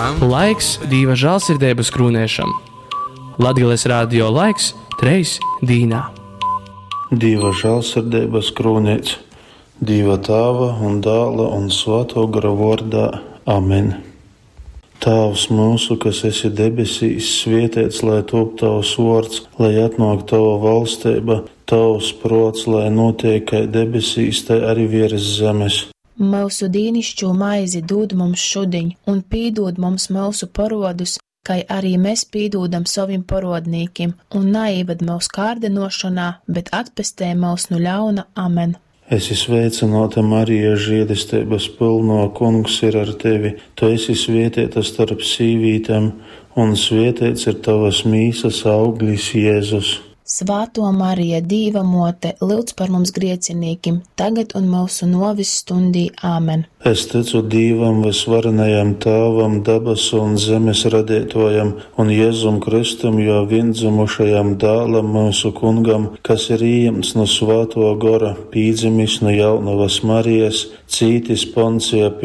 Laiks Dieva žēlsirdības krūniešam. Latgales radio laiks 3 dīnā. Dieva žēlsirdības krūnīts, Dieva Tēva un Dēla un Svētā gara vārdā. Amen. Tēvs mūsu, kas esi debesīs, svētīts lai top tavs vārds, lai atnāk tava valstība, tavs prāts, lai notiek kā debesīs, tā arī virs zemes. Mūsu dīnišķo maizi dod mums šodien, un pīdod mums mūsu parodus, kā arī mēs pīdodam saviem parodnīkiem, un neieved mūsu kārdinošanā, bet atpestē mūs no ļauna. Amen. Esi sveicināta, Marija, žēlistības pilno, Kungs ir ar tevi. Tu esi svētīta starp sīvītēm, un svētīts ir tavas mīsas auglis, Jēzus. Svāto Marija, Dīva mote, lūdz par mums griecinīkim, tagad un mūsu novis stundī. Āmen. Es ticu Dievam, visvarenajam Tēvam, debesu un zemes radītājam, un Jēzum Kristum, jo viendzimušajam Dēlam, mūsu Kungam, kas ir ieņemts no Svētā gara, pīdzimis no jaunavas Marijas, cītis Poncija